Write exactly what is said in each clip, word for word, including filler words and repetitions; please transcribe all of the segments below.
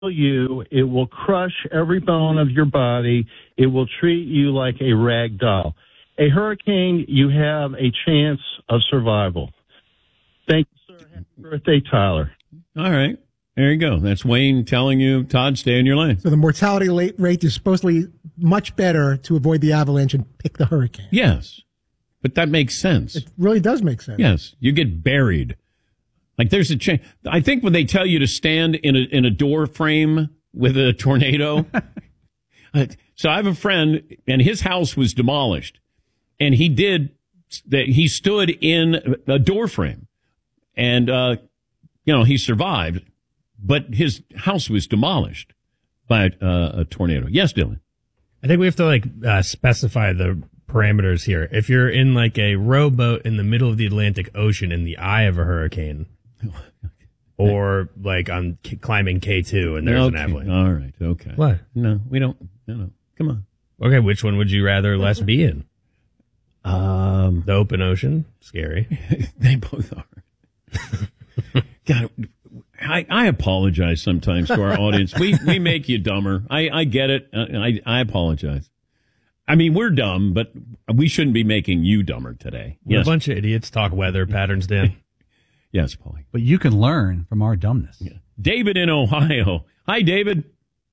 you. It will crush every bone of your body. It will treat you like a rag doll. A hurricane, you have a chance of survival. Thank you, sir. Happy birthday, Tyler. All right. There you go. That's Wayne telling you, Todd, stay in your lane. So the mortality rate is supposedly much better to avoid the avalanche and pick the hurricane. Yes. But that makes sense. It really does make sense. Yes. You get buried. Like there's a chance. I think when they tell you to stand in a, in a door frame with a tornado. So I have a friend and his house was demolished and he did that. He stood in a door frame and, uh, you know, he survived, but his house was demolished by uh, a tornado. Yes, Dylan. I think we have to like uh, specify the parameters here. If you're in like a rowboat in the middle of the Atlantic Ocean in the eye of a hurricane, or like on c- climbing K two and there's okay. an avalanche. All right. Okay. What? No, we don't. No, no. Come on. Okay. Which one would you rather less be in? Um, the open ocean. Scary. They both are. God, I, I apologize sometimes to our audience. We we make you dumber. I, I get it. I I apologize. I mean, we're dumb, but we shouldn't be making you dumber today. We're Yes. a bunch of idiots talk weather patterns, Dan. Yes, Paulie. But you can learn from our dumbness. Yeah. David in Ohio. Hi, David.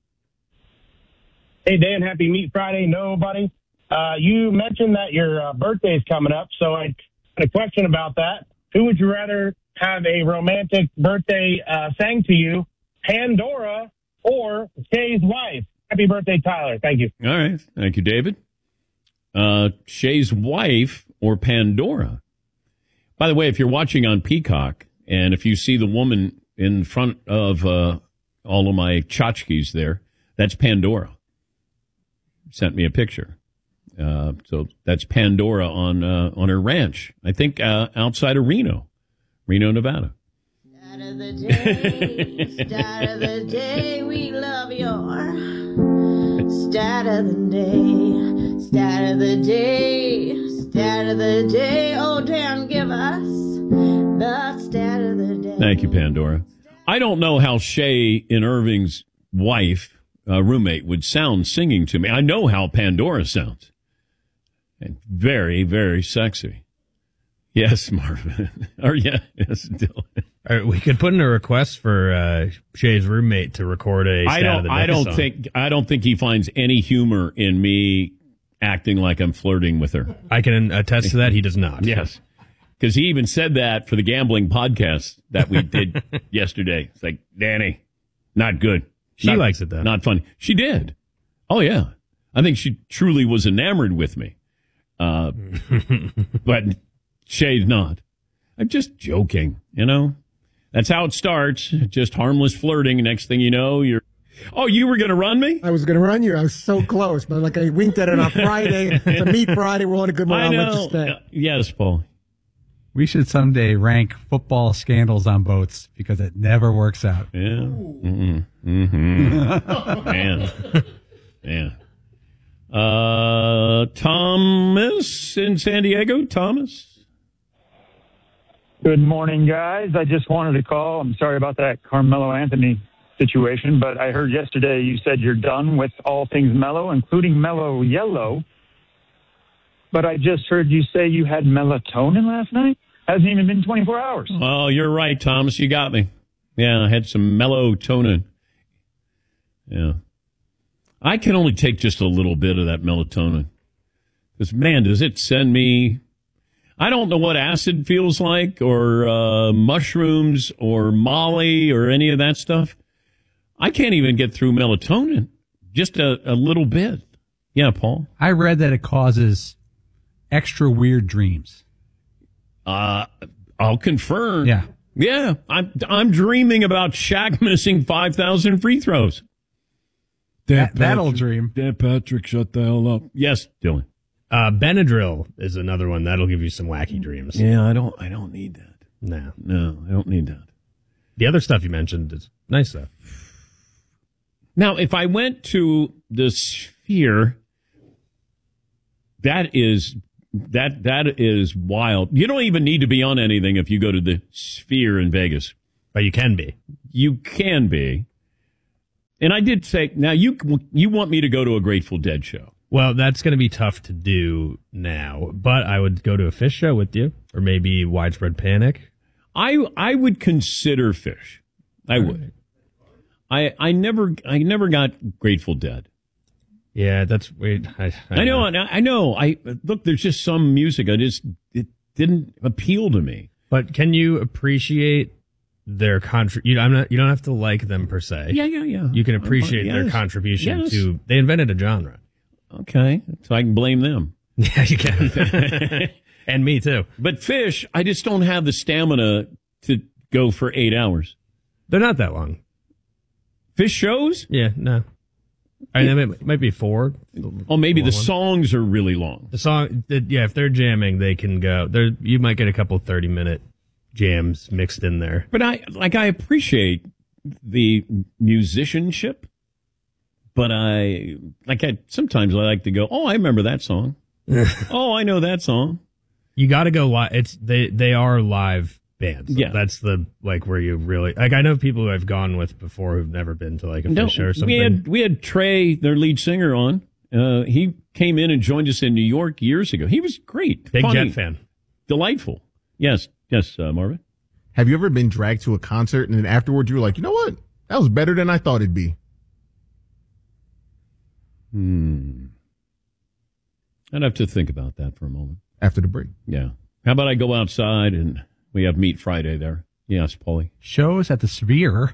Hey, Dan. Happy Meat Friday. Nobody. Uh, you mentioned that your uh, birthday is coming up, so I had a question about that. Who would you rather have a romantic birthday uh, sang to you, Pandora or Shay's wife? Happy birthday, Tyler. Thank you. All right. Thank you, David. Uh, Shay's wife or Pandora. By the way, if you're watching on Peacock and if you see the woman in front of uh, all of my tchotchkes there, that's Pandora. Sent me a picture. Uh, so that's Pandora on uh, on her ranch, I think uh, outside of Reno, Reno, Nevada. Start of the day, start of the day, we love your start of the day, start of the day, start of the day. Oh, damn, give us the start of the day. Thank you, Pandora. I don't know how Shay in Irving's wife, uh, roommate, would sound singing to me. I know how Pandora sounds. And very, very sexy. Yes, Marvin. or yeah, yes, Dylan. All right, we could put in a request for uh, Shay's roommate to record a. I don't. I don't song. think. I don't think he finds any humor in me acting like I'm flirting with her. I can attest to that. He does not. Yes, because he even said that for the gambling podcast that we did yesterday. It's like, Danny, not good. She not, likes it though. Not funny. She did. Oh yeah, I think she truly was enamored with me. Uh, but Shay's not. I'm just joking, you know? That's how it starts. Just harmless flirting. Next thing you know, you're, oh, you were going to run me? I was going to run you. I was so close, but like I winked at it on Friday. The Meat Friday, we're on a good one. I I'll know. let you stay. Uh, yes, Paul. We should someday rank football scandals on boats because it never works out. Yeah. Mm-hmm. Mm-hmm. Man. Man. Uh, Thomas in San Diego. Thomas. Good morning, guys. I just wanted to call. I'm sorry about that Carmelo Anthony situation, but I heard yesterday you said you're done with all things Mellow, including Mellow Yellow. But I just heard you say you had melatonin last night. Hasn't even been twenty-four hours. Oh, you're right, Thomas. You got me. Yeah, I had some melatonin. Yeah. I can only take just a little bit of that melatonin. Because, man, does it send me... I don't know what acid feels like or uh, mushrooms or Molly or any of that stuff. I can't even get through melatonin. Just a, a little bit. Yeah, Paul? I read that it causes extra weird dreams. Uh, I'll confirm. Yeah. Yeah, I'm, I'm dreaming about Shaq missing five thousand free throws. That, that'll dream. Dan Patrick, shut the hell up. Yes, Dylan. Uh, Benadryl is another one that'll give you some wacky dreams. Yeah, I don't. I don't need that. No, no, I don't need that. The other stuff you mentioned is nice stuff. Now, if I went to the Sphere, that is that that is wild. You don't even need to be on anything if you go to the Sphere in Vegas. But you can be. You can be. And I did say, now you you want me to go to a Grateful Dead show. Well, that's going to be tough to do now, but I would go to a Fish show with you, or maybe Widespread Panic. I I would consider Fish. I would. I I never I never got Grateful Dead. Yeah, that's weird. I, I, I know, I, I know. I look. There's just some music. I just it didn't appeal to me. But can you appreciate their contri- you, I'm not, you don't have to like them per se. Yeah, yeah, yeah. You can appreciate yes. their contribution yes. to. They invented a genre. Okay, so I can blame them. Yeah, you can. And me too. But Fish, I just don't have the stamina to go for eight hours. They're not that long. Fish shows? Yeah, no. I mean, it might be four. Oh, maybe the one. songs are really long. The song, the, yeah, if they're jamming, they can go. There, you might get a couple thirty minute jams mixed in there. But I like I appreciate the musicianship, but I like I sometimes I like to go, oh, I remember that song. Oh, I know that song. You got to go live. It's they they are live bands. Yeah, that's the like where you really like. I know people who I've gone with before who've never been to like a no, Fish show or something. We had we had Trey, their lead singer, on. Uh, he came in and joined us in New York years ago. He was great, big funny, Jet fan, delightful. Yes, yes, uh, Marvin. Have you ever been dragged to a concert and then afterward you were like, you know what, that was better than I thought it'd be? Hmm. I'd have to think about that for a moment. After the break. Yeah. How about I go outside and we have Meat Friday there? Yes, Paulie. Shows at the Sphere.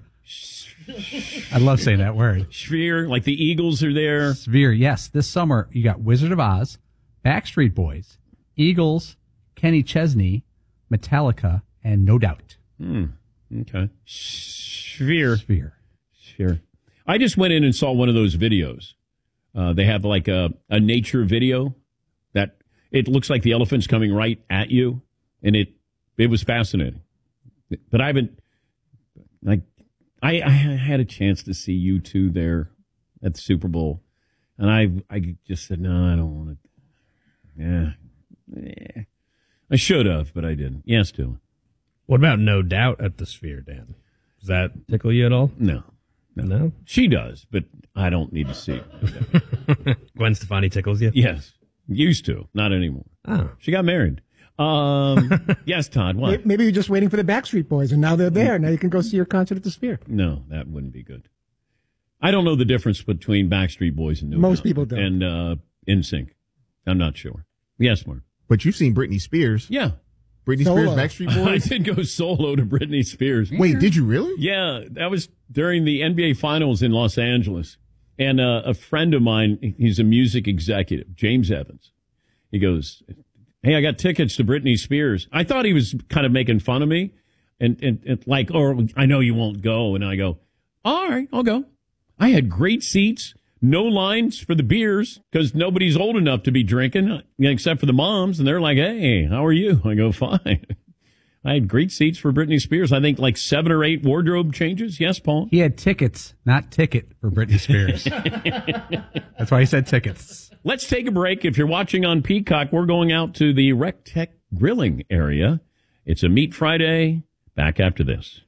I love saying that word. Sphere, like the Eagles are there. Sphere, yes. This summer, you got Wizard of Oz, Backstreet Boys, Eagles, Kenny Chesney, Metallica, and No Doubt. Hmm. Okay. Sphere. Sphere. Sphere. I just went in and saw one of those videos. Uh, they have like a, a nature video that it looks like the elephant's coming right at you, and it it was fascinating. But I haven't like I, I had a chance to see you two there at the Super Bowl, and I I just said no, I don't want to. Yeah, yeah. I should have, but I didn't. Yes, Dylan. What about No Doubt at the Sphere, Dan? Does that tickle you at all? No, no, no. She does, but I don't need to see it. Gwen Stefani tickles you? Yes. Used to, not anymore. Oh. She got married. Um, yes, Todd, what? Maybe you're just waiting for the Backstreet Boys, and now they're there. Now you can go see your concert at the Sphere. No, that wouldn't be good. I don't know the difference between Backstreet Boys and No Most Doubt people don't. And uh, N Sync. I'm not sure. Yes, Mark. But you've seen Britney Spears. Yeah. Britney Solo. Spears, Backstreet Boys. I did go solo to Britney Spears. Wait, did you really? Yeah, that was during the N B A Finals in Los Angeles. And uh, a friend of mine, he's a music executive, James Evans. He goes, hey, I got tickets to Britney Spears. I thought he was kind of making fun of me. And, and, and like, or I know you won't go. And I go, all right, I'll go. I had great seats, no lines for the beers because nobody's old enough to be drinking except for the moms. And they're like, hey, how are you? I go, fine. I had great seats for Britney Spears. I think like seven or eight wardrobe changes. Yes, Paul? He had tickets, not ticket, for Britney Spears. That's why he said tickets. Let's take a break. If you're watching on Peacock, we're going out to the Rec Tech Grilling area. It's a Meat Friday. Back after this.